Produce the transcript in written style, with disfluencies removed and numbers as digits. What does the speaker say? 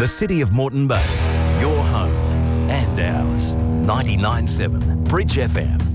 The city of Moreton Bay, your home and ours. 99.7 Bridge FM.